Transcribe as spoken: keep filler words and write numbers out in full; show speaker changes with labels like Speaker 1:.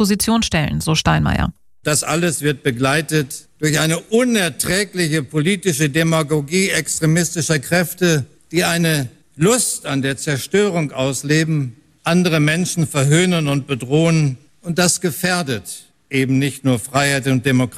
Speaker 1: Disposition stellen, so Steinmeier.
Speaker 2: Das alles wird begleitet durch eine unerträgliche politische Demagogie extremistischer Kräfte, die eine Lust an der Zerstörung ausleben, andere Menschen verhöhnen und bedrohen. Und das gefährdet eben nicht nur Freiheit und Demokratie.